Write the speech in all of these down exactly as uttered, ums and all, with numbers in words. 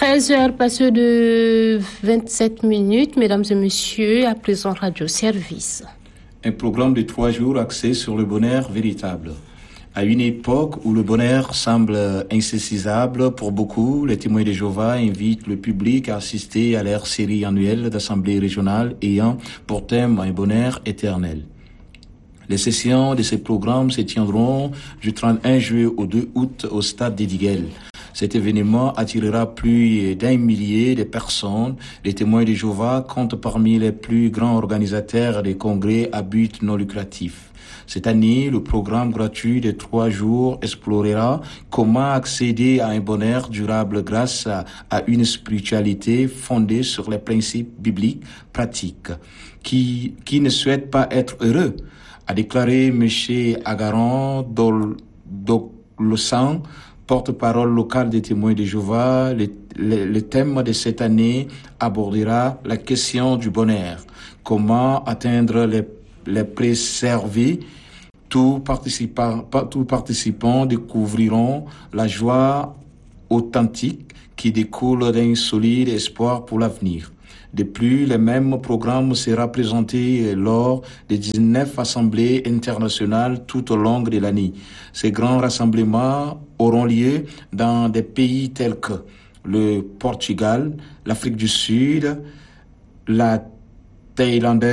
treize heures passées de vingt-sept minutes, mesdames et messieurs, à présent Radio Service. Un programme de trois jours axé sur le bonheur véritable. À une époque où le bonheur semble insaisissable pour beaucoup, les témoins de Jéhovah invitent le public à assister à leur série annuelle d'assemblées régionales ayant pour thème un bonheur éternel. Les sessions de ces programmes se tiendront du trente et un juillet au deux août au stade d'Ediguel. Cet événement attirera plus d'un millier de personnes. Les témoins de Jéhovah comptent parmi les plus grands organisateurs des congrès à but non lucratif. Cette année, le programme gratuit de trois jours explorera comment accéder à un bonheur durable grâce à, à une spiritualité fondée sur les principes bibliques pratiques. Qui, qui ne souhaite pas être heureux, a déclaré M. Agaran Dolosan, porte-parole local des témoins de Jéhovah. Le, le, le thème de cette année abordera la question du bonheur. Comment atteindre les, les préserver. Tous participants, tous participants découvriront la joie authentique qui découle d'un solide espoir pour l'avenir. De plus, le même programme sera présenté lors des dix-neuf assemblées internationales tout au long de l'année. Ces grands rassemblements auront lieu dans des pays tels que le Portugal, l'Afrique du Sud, la Thaïlande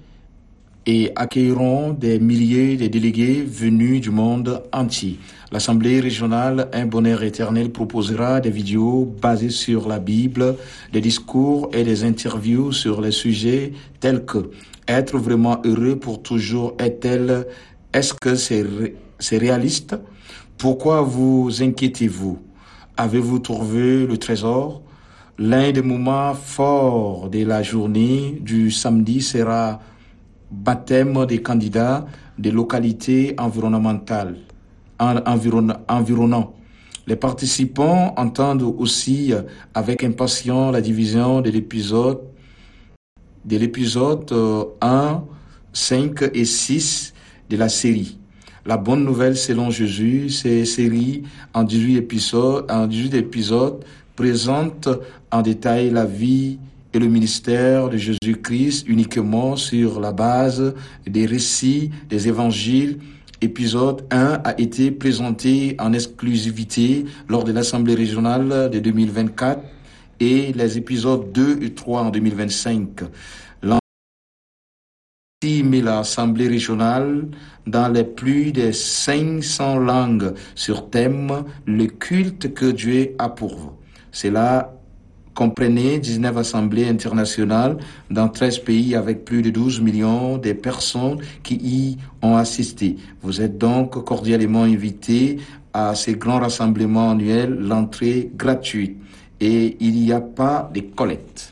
et accueilleront des milliers de délégués venus du monde entier. L'Assemblée régionale Un bonheur éternel proposera des vidéos basées sur la Bible, des discours et des interviews sur les sujets tels que être vraiment heureux pour toujours est-elle, est-ce que c'est, ré, c'est réaliste? Pourquoi vous inquiétez-vous? Avez-vous trouvé le trésor? L'un des moments forts de la journée du samedi sera baptême des candidats des localités environnementales, environ, environnant. Les participants entendent aussi avec impatience la division de l'épisode, de l'épisode un, cinq et six de la série. La bonne nouvelle selon Jésus, ces séries en dix-huit épisodes, en dix-huit épisodes présentent en détail la vie et le ministère de Jésus-Christ uniquement sur la base des récits des évangiles. Épisode un a été présenté en exclusivité lors de l'Assemblée régionale de deux mille vingt-quatre et les épisodes deux et trois en deux mille vingt-cinq. L'Assemblée régionale dans les plus de cinq cents langues sur thème le culte que Dieu a pour vous. Cela comprenez dix-neuf assemblées internationales dans treize pays avec plus de douze millions de personnes qui y ont assisté. Vous êtes donc cordialement invités à ces grands rassemblements annuels, l'entrée gratuite et il n'y a pas de collecte.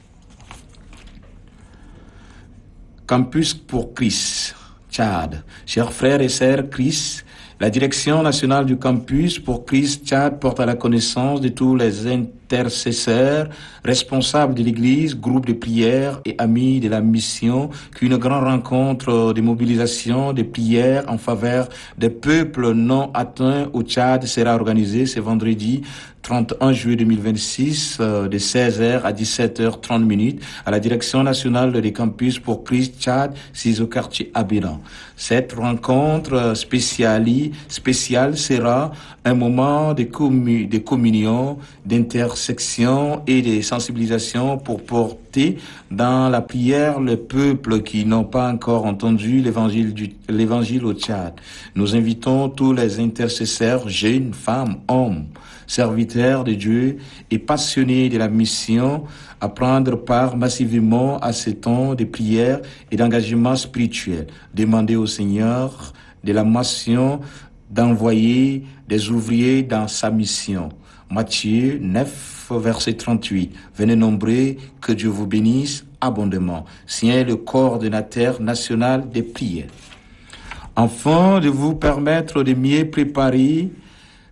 Campus pour Christ, Tchad. Chers frères et sœurs Christ, la direction nationale du campus pour Christ Tchad porte à la connaissance de tous les intercesseurs, responsables de l'Église, groupes de prière et amis de la mission qu'une grande rencontre de mobilisation de prières en faveur des peuples non atteints au Tchad sera organisée ce vendredi trente et un juillet deux mille vingt-six de seize heures à dix-sept heures trente à la direction nationale des campus pour Christ Tchad, six au quartier Abidjan. Cette rencontre spéciale, spéciale sera un moment de, commu- de communion, d'intersection et de sensibilisation pour porter dans la prière le peuple qui n'ont pas encore entendu l'évangile, du, l'évangile au Tchad. Nous invitons tous les intercesseurs, jeunes, femmes, hommes, serviteurs de Dieu et passionnés de la mission à prendre part massivement à ces temps de prière et d'engagement spirituel. Demandez au Seigneur de la mission d'envoyer des ouvriers dans sa mission. Matthieu neuf, verset trente-huit. Venez nombreux, que Dieu vous bénisse abondamment. Signé le coordonnateur national des prières. Afin de vous permettre de mieux préparer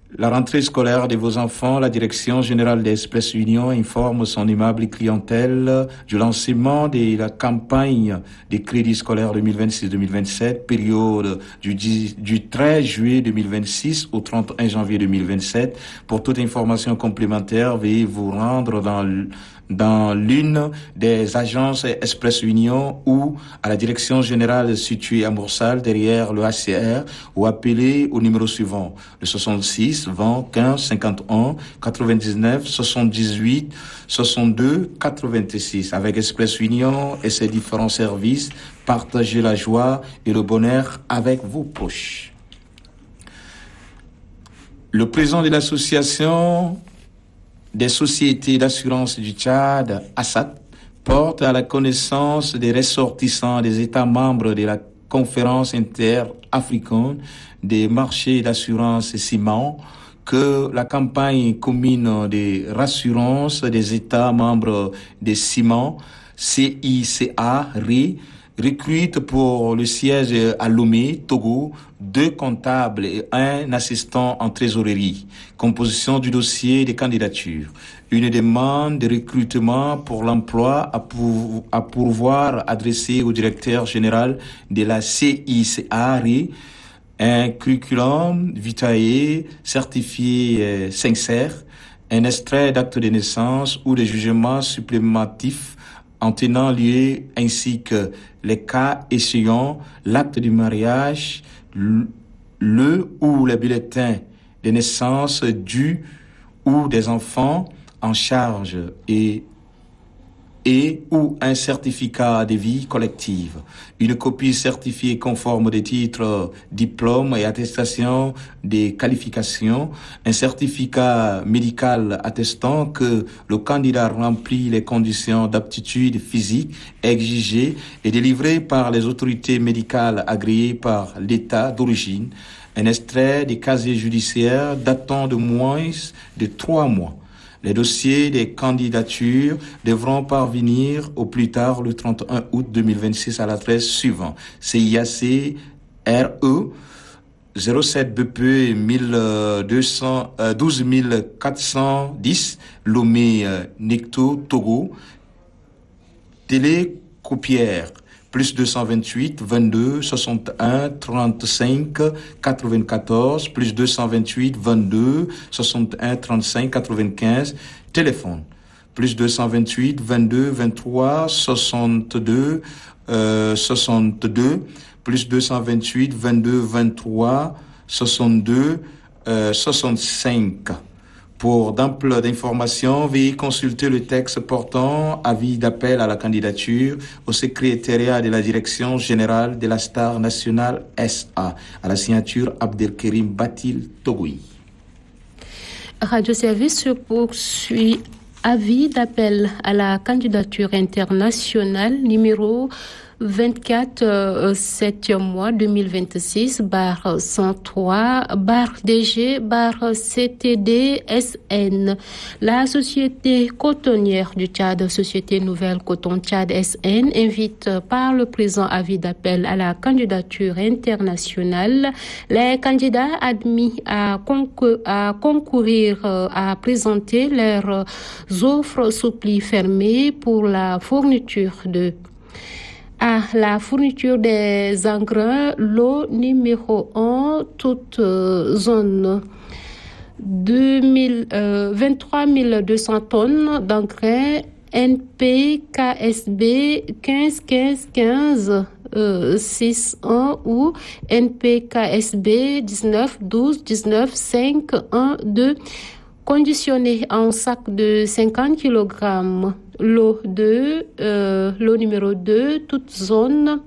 La rentrée scolaire de vos enfants, la Direction générale d'Express Union informe son aimable clientèle du lancement de la campagne des crédits scolaires deux mille vingt-six deux mille vingt-sept, période du, dix, du treize juillet deux mille vingt-six au trente et un janvier deux mille vingt-sept. Pour toute information complémentaire, veuillez vous rendre dans dans l'une des agences Express Union ou à la direction générale située à Moursal derrière le A C R ou appeler au numéro suivant, le soixante-six vingt quinze cinquante et un quatre-vingt-dix-neuf soixante-dix-huit soixante-deux quatre-vingt-six. Avec Express Union et ses différents services, partagez la joie et le bonheur avec vos proches. Le président de l'association des sociétés d'assurance du Tchad, A S A T, porte à la connaissance des ressortissants des États membres de la conférence interafricaine des marchés d'assurance ciment que la campagne commune de rassurance des États membres des ciments, C I C A, R I, recrute pour le siège à Lomé, Togo, deux comptables et un assistant en trésorerie. Composition du dossier des candidatures. Une demande de recrutement pour l'emploi à, pour, à pourvoir adressée au directeur général de la C I C A R I. Un curriculum vitae certifié euh, sincère, un extrait d'acte de naissance ou de jugement supplémentif en tenant lieu ainsi que les cas échéants, l'acte du mariage, le ou les bulletins de naissance du ou des enfants en charge et et ou un certificat de vie collective, une copie certifiée conforme des titres, diplômes et attestations des qualifications, un certificat médical attestant que le candidat remplit les conditions d'aptitude physique exigées et délivré par les autorités médicales agréées par l'État d'origine, un extrait des casiers judiciaires datant de moins de trois mois. Les dossiers des candidatures devront parvenir au plus tard le trente et un août deux mille vingt-six à l'adresse suivante. C I A C R E zéro sept B P douze mille quatre cent dix Lomé Necto Togo. Télécopière plus deux cent vingt-huit vingt-deux soixante et un trente-cinq quatre-vingt-quatorze plus deux cent vingt-huit vingt-deux soixante et un trente-cinq quatre-vingt-quinze. Téléphone plus deux cent vingt-huit vingt-deux vingt-trois soixante-deux euh, soixante-deux plus deux cent vingt-huit vingt-deux vingt-trois soixante-deux euh, soixante-cinq. Pour d'amples informations, veuillez consulter le texte portant avis d'appel à la candidature au secrétariat de la Direction générale de la Star nationale S A, à la signature Abdelkerim Batil Togoui. Radio Service se poursuit. Avis d'appel à la candidature internationale numéro vingt-quatre euh, septième mois deux mille vingt-six barre cent trois barre D G barre C T D S N. La société cotonnière du Tchad, Société Nouvelle Coton Tchad S N, invite par le présent avis d'appel à la candidature internationale les candidats admis à, concou- à concourir euh, à présenter leurs offres sous pli fermé pour la fourniture de à la fourniture des engrais, lot numéro un, toute euh, zone deux mille, euh, vingt-trois mille deux cents tonnes d'engrais N P K S B quinze quinze quinze euh, six un ou N P K S B dix-neuf douze dix-neuf cinq un deux, conditionné en sac de cinquante kilogrammes. Lot deux, euh, lot numéro deux, toute zone,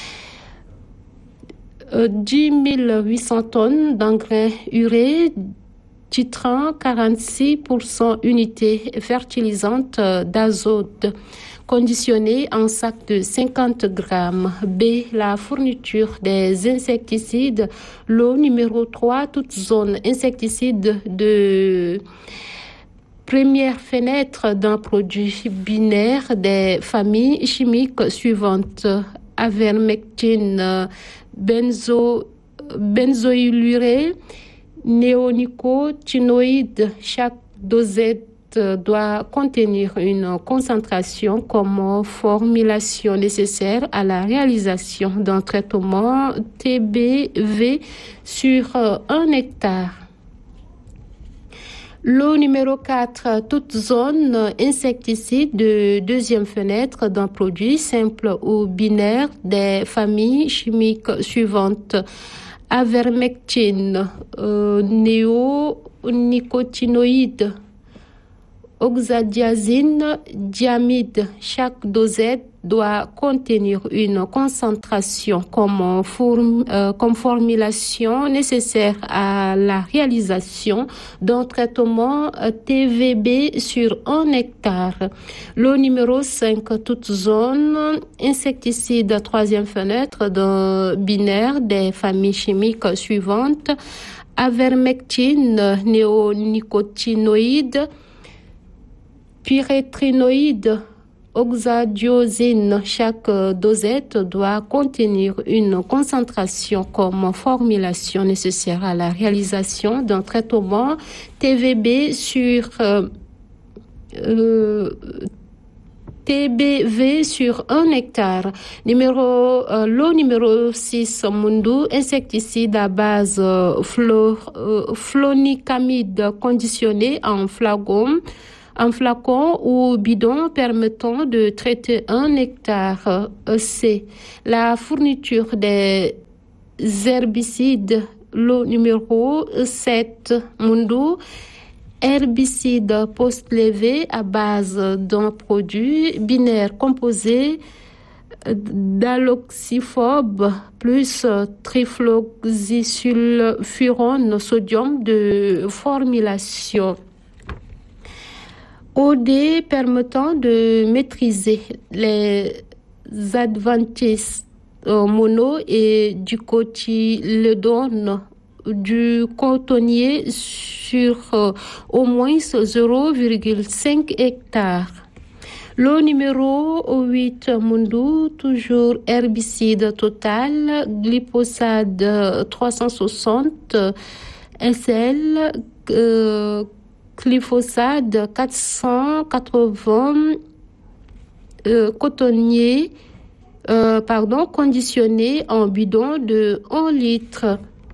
euh, dix mille huit cents tonnes d'engrais urée, titrant quarante-six pour cent unités fertilisantes d'azote, conditionné en sac de cinquante grammes. B. La fourniture des insecticides, lot numéro trois, toute zone insecticide de première fenêtre d'un produit binaire des familles chimiques suivantes: avermectine, benzo, benzoylurée, néonicotinoïdes. Chaque dosette doit contenir une concentration comme formulation nécessaire à la réalisation d'un traitement T B V sur un hectare. Lot numéro quatre, toute zone insecticide de deuxième fenêtre d'un produit simple ou binaire des familles chimiques suivantes. Avermectine, euh, néonicotinoïdes, oxadiazine, diamide. Chaque dosette doit contenir une concentration comme, form, euh, comme formulation nécessaire à la réalisation d'un traitement T V B sur un hectare. Lot numéro cinq, toute zone insecticide troisième fenêtre d'un binaire des familles chimiques suivantes. Avermectine, néonicotinoïdes, pyrétrinoïdes, oxadiazine. Chaque dosette doit contenir une concentration comme formulation nécessaire à la réalisation d'un traitement T V B sur euh, euh, T B V sur un hectare. Numéro, euh, lot numéro six, Mundu, insecticide à base euh, flo, euh, flonicamide conditionné en flacon. Un flacon ou bidon permettant de traiter un hectare. C. La fourniture des herbicides. Lot numéro sept. Mundu. Herbicide post-levé à base d'un produit binaire composé d'aloxyphobe plus trifloxysulfurone sodium de formulation. O D permettant de maîtriser les adventices euh, mono et du cotylédone du cotonnier sur euh, au moins zéro virgule cinq hectares. Lot numéro huit, Mundu, toujours herbicide total, glyphosate trois cent soixante S L, euh, glyphosate quatre cent quatre-vingts euh, cotonnier, euh, pardon, conditionné en bidon de un litre.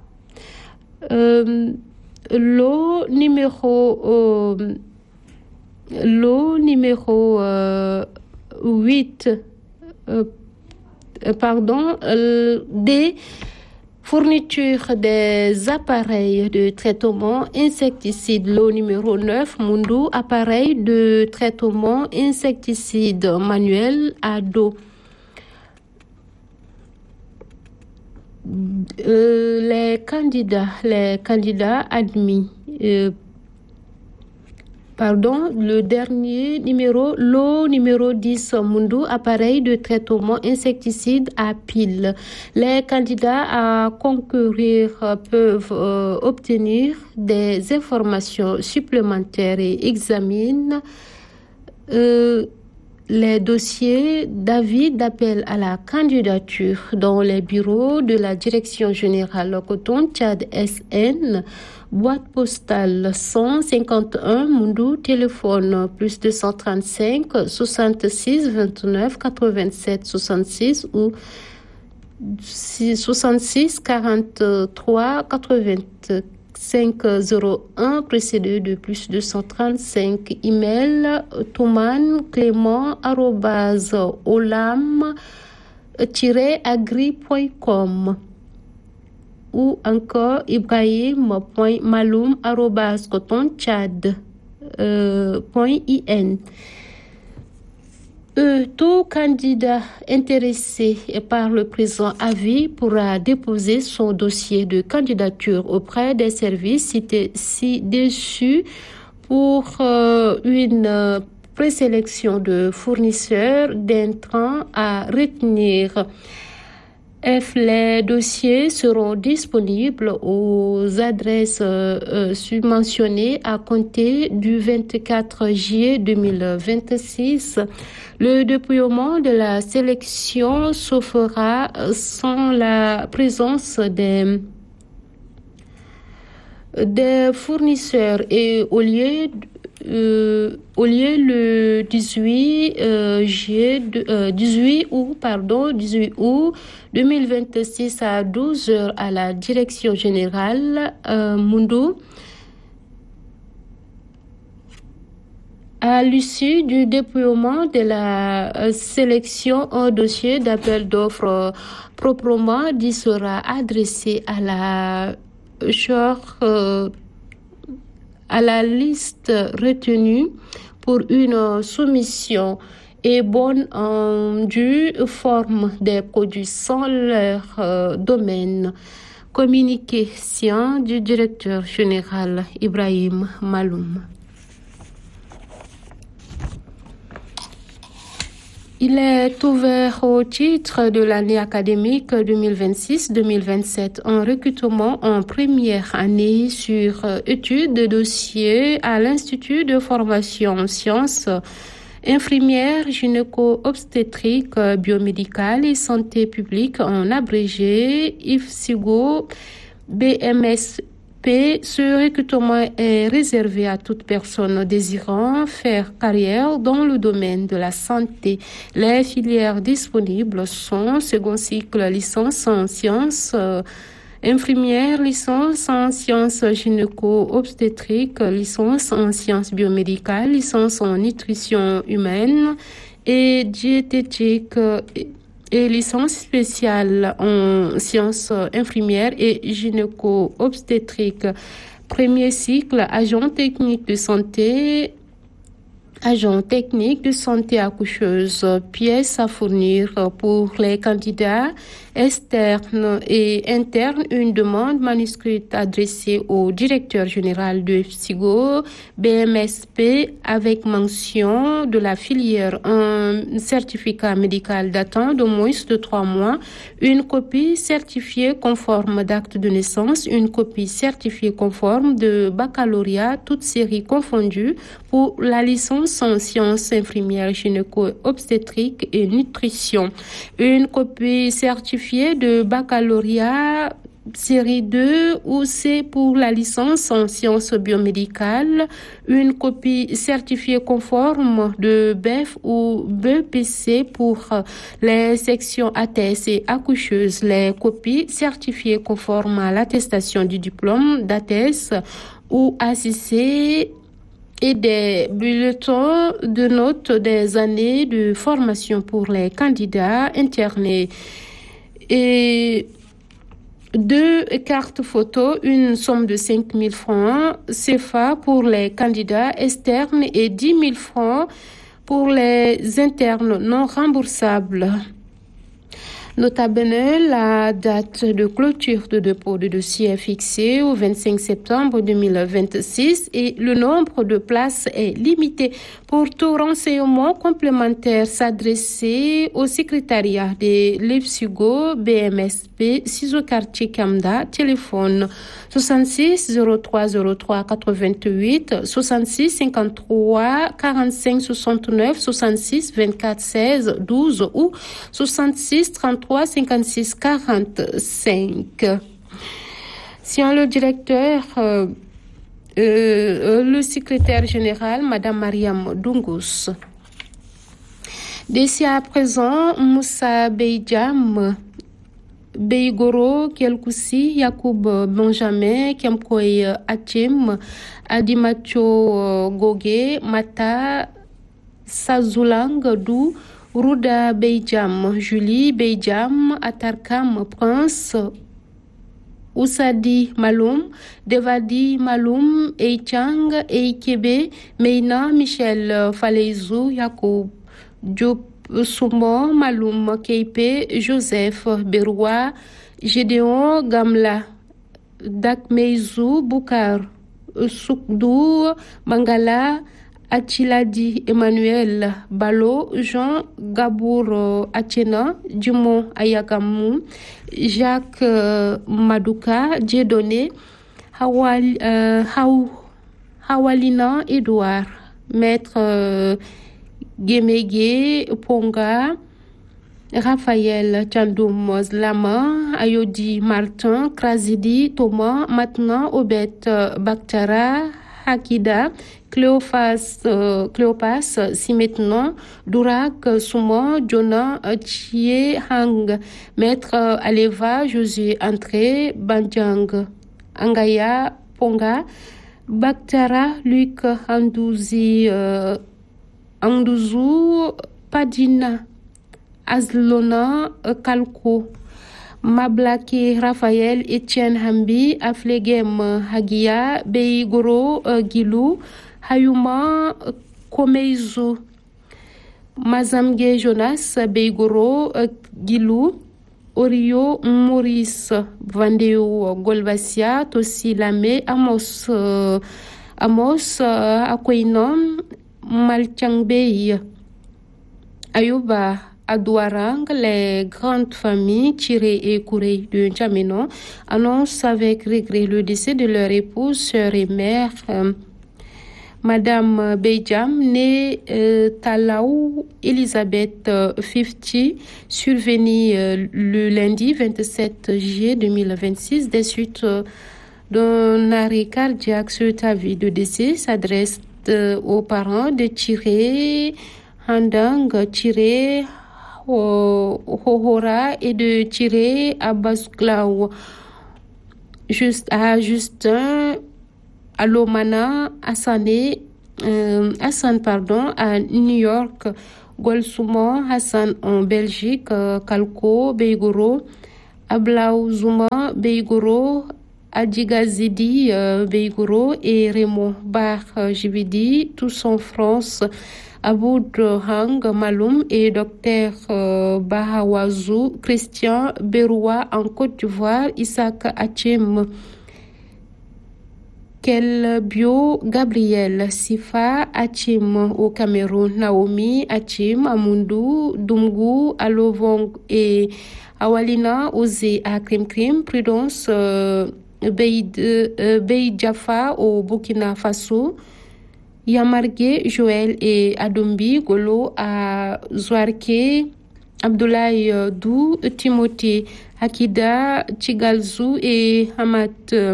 Euh, l'eau numéro euh, l'eau numéro euh, huit, euh, pardon, euh, D. Fourniture des appareils de traitement insecticide. Lot numéro neuf, Mundu, appareil de traitement insecticide manuel à dos. Euh, les candidats, les candidats admis. Euh, Pardon, le dernier numéro, lot numéro dix, Mundu, appareil de traitement insecticide à pile. Les candidats à concourir peuvent euh, obtenir des informations supplémentaires et examinent euh, les dossiers d'avis d'appel à la candidature dans les bureaux de la Direction générale Coton Tchad S N, boîte postale cent cinquante et un, Mundu, téléphone plus deux cent trente-cinq soixante-six vingt-neuf quatre-vingt-sept soixante-six ou soixante-six quarante-trois quatre-vingt-cinq zéro un, précédé de plus deux cent trente-cinq. Email touman clément arobase olam tiret agri point com ou encore ibrahim.maloum arobase cotontchad point in. E, tout candidat intéressé par le présent avis pourra déposer son dossier de candidature auprès des services cités ci-dessus pour euh, une présélection de fournisseurs d'intrants à retenir. F. Les dossiers seront disponibles aux adresses euh, subventionnées à compter du vingt-quatre juillet deux mille vingt-six. Le dépouillement de la sélection se fera sans la présence des des fournisseurs et au lieu Euh, au lieu le dix-huit, euh, juillet, euh, dix-huit août, pardon, dix-huit août deux mille vingt-six à douze heures à la direction générale euh, Mundo. À l'issue du déploiement de la euh, sélection, un dossier d'appel d'offres euh, proprement dit sera adressé à la genre euh, à la liste retenue pour une soumission et bonne en due forme des produits sans leur euh, domaine. Communication du directeur général Ibrahim Maloum. Il est ouvert au titre de l'année académique deux mille vingt-six deux mille vingt-sept un recrutement en première année sur études de dossier à l'Institut de formation en sciences infirmière, gynéco-obstétrique, biomédicale et santé publique en abrégé I F S I G O B M S P. Ce recrutement est réservé à toute personne désirant faire carrière dans le domaine de la santé. Les filières disponibles sont second cycle licence en sciences euh, infirmières, licence en sciences gynéco-obstétriques, licence en sciences biomédicales, licence en nutrition humaine et diététique et licence spéciale en sciences infirmières et gynéco-obstétriques. Premier cycle, agent technique de santé, agent technique de santé accoucheuse, pièces à fournir pour les candidats externes et internes, une demande manuscrite adressée au directeur général de F S I G O B M S P avec mention de la filière, un certificat médical datant d'au moins de trois mois, une copie certifiée conforme d'acte de naissance, une copie certifiée conforme de baccalauréat, toutes séries confondues, pour la licence en sciences infirmières, gynéco-obstétrique et nutrition, une copie certifiée de baccalauréat série deux ou C pour la licence en sciences biomédicales, une copie certifiée conforme de B E F ou B P C pour les sections A T S et accoucheuses, les copies certifiées conformes à l'attestation du diplôme d'A T S ou A C C et des bulletins de notes des années de formation pour les candidats internés et deux cartes photos, une somme de cinq mille francs C F A pour les candidats externes et dix mille francs pour les internes non remboursables. Nota bene, la date de clôture de dépôt de dossier est fixée au vingt-cinq septembre deux mille vingt-six et le nombre de places est limité. Pour tout renseignement complémentaire, s'adresser au secrétariat de l'I F S I G O B M S P, six au quartier Kamda, téléphone soixante-six zéro trois zéro trois quatre-vingt-huit, soixante-six cinquante-trois quarante-cinq soixante-neuf, soixante-six vingt-quatre seize douze ou soixante-six trente-trois cinquante-six quarante-cinq. Si on le directeur, euh, euh, le secrétaire général, Madame Mariam Dungus. D'ici à présent, Moussa Beidjam, Beigoro, Kelkoussi, Yacoub Benjamin, Kemkoy Atim, Adimacho Goge, Mata, Sazulang Dou, Rouda Beidjam, Julie Beidjam, Atarkam Prince, Oussadi Maloum, Devadi Maloum, Eichang, Eikebe, Meina, Michel Faleizou, Yacoub, Diop Soumon, Maloum, Keipe, Joseph Beroua, Gédéon Gamla, Dakmeizou, Boukar, Soukdou, Bangala, Achiladi Emmanuel Balo, Jean Gabour Atiena, Dumont Ayagamou, Jacques euh, Madouka, Dieudonné, Hawal, euh, Haw, Hawalina Edouard, Maître euh, Gemege Ponga, Raphaël Tchandoum Zlama, Ayodi Martin, Krazidi Thomas, maintenant Obet Bakhtara, Hakida, Cléophas, euh, Cléopas, si maintenant, Dourak, Souma, Jonah, Chie, Hang, Maître Aleva, Josué Entré, Banjang, Angaya, Ponga, Bakhtara, Luc, Andouzi, euh, Andouzu, Padina, Azlona, Kalko, Mablaki, Raphaël, Etienne Hambi, Aflegem, Hagia, Beigoro, Gilou, Hayuma, Komeizu, Mazamge Jonas, Beigoro, Gilou, Orio, Maurice, Vandeo, Golvasia, Tossi Lame, Amos, Amos, Akwainom, Malchangbei, Ayuba, à Douarang, les grandes familles Tiré et Kouré de N'Djamena annoncent avec regret le décès de leur épouse, sœur et mère, euh, Madame Beidjam, née euh, Talaou Elisabeth euh, cinquante, survenue euh, le lundi vingt-sept juillet deux mille vingt-six des suites euh, d'un arrêt cardiaque sur ta vie. De décès s'adresse euh, aux parents de Tiré, Handang, Tiré, Hohora et de Tiré à Basglaou, juste à Justin, à Lomana, Hassané, euh, Hassan pardon, à New York, Golsouma, Hassan en Belgique, euh, Kalko, Beigoro, Ablaou Zouma, Beigoro, Adjigazidi, euh, Beigoro et Raymond Bar, euh, Jividi, tous en France. Aboud Hang Maloum et Docteur euh, Bahawazou, Christian Beroua en Côte d'Ivoire, Isaac Hachim, Kelbio Gabriel, Sifa Hachim au Cameroun, Naomi Hachim, Amundu, Dumgu, Alovong et Awalina Ozé à Krim Krim, Prudence euh, Beid, euh, Beid Jaffa au Burkina Faso, Yamargue, Joël et Adombi, Golo à Zouarke, Abdoulaye Dou, Timothée, Akida, Chigalzou et Hamad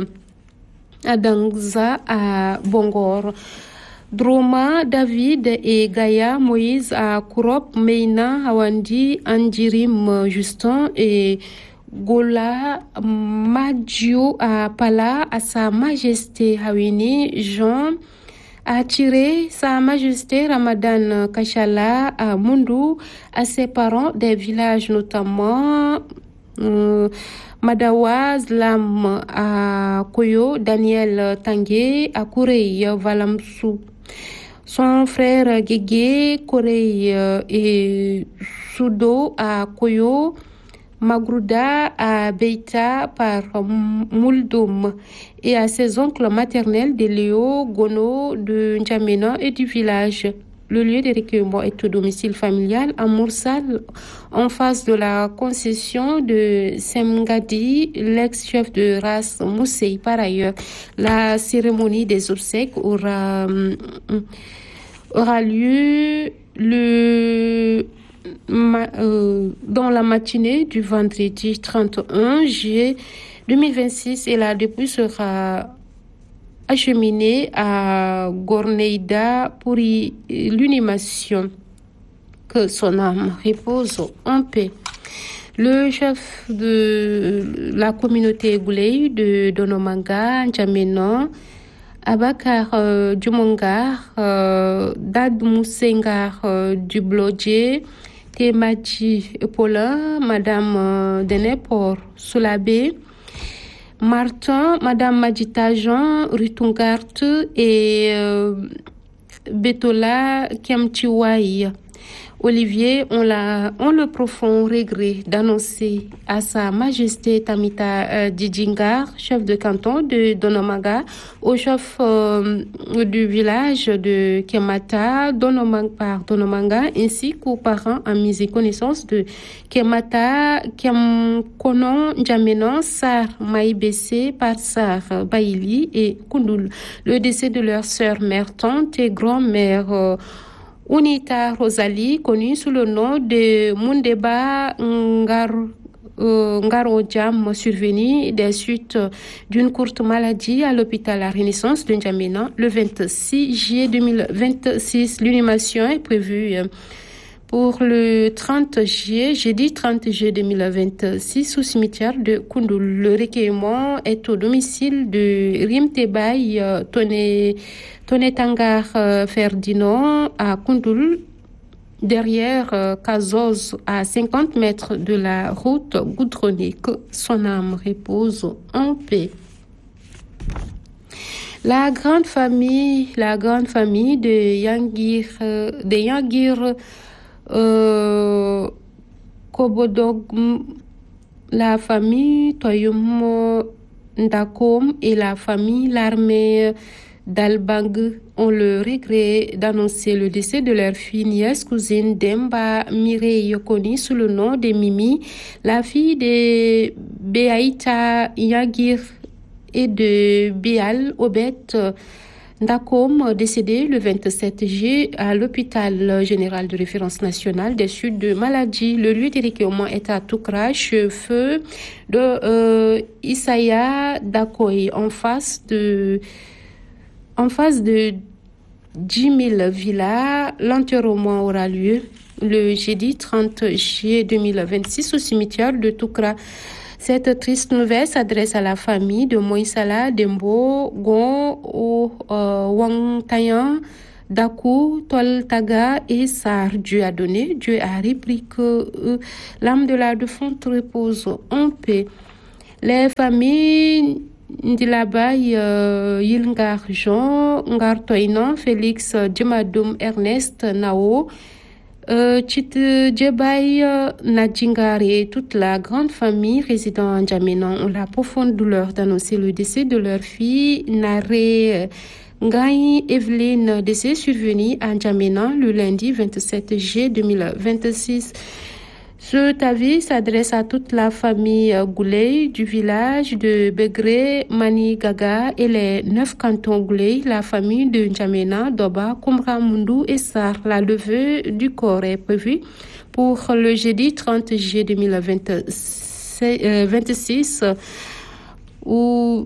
Adangza à Bongor. Droma, David et Gaïa, Moïse à Kourop, Meina, Hawandi, Andirim, Justin et Gola, Madjo à Pala, à Sa Majesté Hawini, Jean, a tiré Sa Majesté Ramadan Kachala à Mundu, à ses parents des villages notamment euh, Madawa, Zlam à Koyo, Daniel Tangué à Kourey, Valamsou. Son frère Guégué, Kourey et Soudo à Koyo, Magrouda à Beita par Mouldoum et à ses oncles maternels de Léo, Gono, de N'Djamena et du village. Le lieu de recueillement est au domicile familial à Moursal, en face de la concession de Semgadi, l'ex-chef de race Moussei. Par ailleurs, la cérémonie des obsèques aura, aura lieu le Ma, euh, dans la matinée du vendredi trente et un juillet deux mille vingt-six et la dépouille sera acheminée à Gorneida pour y, l'inhumation. Que son âme repose en paix. Le chef de la communauté Gouley de Donomanga, N'Djamena, Abakar euh, Djumongar, euh, Dad Moussengar euh, du Blodje, Temaji Paulin, Madame euh, Denepor Soulabé, Martin, Madame Madjita Jean, Rutungart et euh, Betola Kemchiwaï. Olivier, on, l'a, on le profond regret d'annoncer à Sa Majesté Tamita euh, Djingar, chef de canton de Donomaga, au chef euh, du village de Kemata, Donomang par Donomanga, ainsi qu'aux parents amis et connaissances de Kemata, Kemkonon, N'Djamena, Sar Maïbessé, par Sar Baïli et Kundul. Le décès de leur sœur mère, tante et grand-mère euh, Unita Rosalie, connue sous le nom de Mundeba Ngar, euh, Ngarojam, survenue des suites d'une courte maladie à l'hôpital La Renaissance de N'Djamena le vingt-six juillet deux mille vingt-six. L'inhumation est prévue pour le trente juillet, jeudi trente juillet deux mille vingt-six, au cimetière de Koundoul. Le recueillement est au domicile de Rimtebaï euh, Toné, Tonetangar euh, Ferdinand à Koundoul, derrière euh, Kazoz, à cinquante mètres de la route goudronnée. Que son âme repose en paix. La grande famille, la grande famille de Yangir, euh, de Yangir Euh, Kobodog, la famille Toyum Ndakom et la famille l'armée d'Albang ont le regret d'annoncer le décès de leur fille, nièce, cousine Demba Mireille, connue sous le nom de Mimi, la fille de Beaïta Yagir et de Béal Obet Ndakom, décédé le vingt-sept juillet à l'hôpital général de référence nationale des suites de maladie. Le lieu de recueillement est à Toukra, chef-feu de euh, Isaya Dakoy, en face de en face de dix mille villas. L'enterrement aura lieu le jeudi trente juillet deux mille vingt-six au cimetière de Toukra. Cette triste nouvelle s'adresse à la famille de Moïsala, Dembo, Gon, O, euh, Wang Tayan, Dakou, Tol Taga et Sar. Dieu a donné, Dieu a repris, que euh, l'âme de la défunte repose en paix. Les familles Ndilabay, euh, Yilngar Jean, Ngar Toinan, Félix Djemadoum, Ernest Nao, Chit Djebay Nadjingare et toute la grande famille résidant en N'Djamena ont la profonde douleur d'annoncer le décès de leur fille Nare Ngaï Evelyne, décès survenu à N'Djamena le lundi vingt-sept juillet deux mille vingt-six. Ce avis s'adresse à toute la famille Gouley du village de Begré, Manigaga et les neuf cantons Gouley, la famille de N'Djamena, Doba, Koumra, Mundu et Sar. La levée du corps est prévue pour le jeudi trente juillet deux mille vingt-six où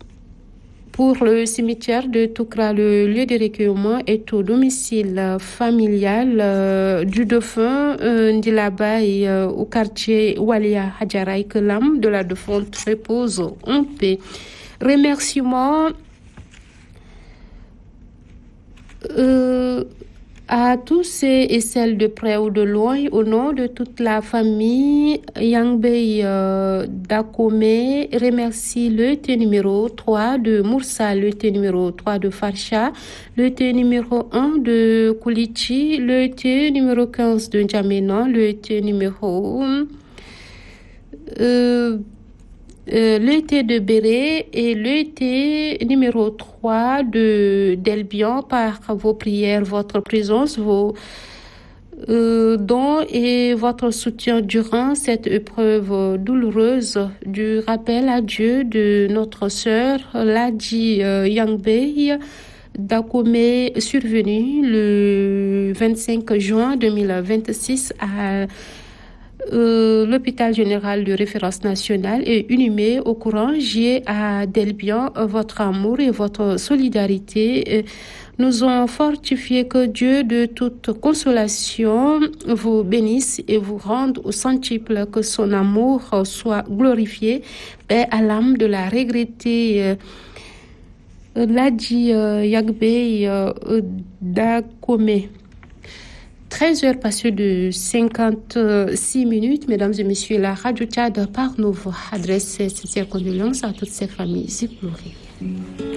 pour le cimetière de Toukra. Le lieu de recueillement est au domicile familial euh, du dauphin euh, Ndilabay euh, au quartier Walia Hadjaraï, que l'âme de la défunte repose en paix. Remerciements euh, à tous ceux et celles de près ou de loin, au nom de toute la famille Yangbei euh, Dakome, remercie le T numéro trois de Moussa, le T numéro trois de Farsha, le T numéro un de Koulichi, le T numéro quinze de N'Djamena, le T numéro euh, Euh, le T de Béré et le T numéro trois de Delbian. Par vos prières, votre présence, vos euh, dons et votre soutien durant cette épreuve douloureuse, du rappel à Dieu de notre sœur Ladi euh, Yangbei Dakome, survenue le vingt-cinq juin deux mille vingt-six à Euh, l'hôpital général de référence nationale, est inhumé au courant juillet à Delbian. Votre amour et votre solidarité euh, nous ont fortifié. Que Dieu de toute consolation vous bénisse et vous rende au centuple. Que son amour soit glorifié. Paix à l'âme de la regrettée euh, Ladi euh, Yagbei euh, Dakome. treize heures passées de cinquante-six minutes, mesdames et messieurs, la Radio Tchad par nous adresse ses sincères condoléances à toutes ces familles éplorées.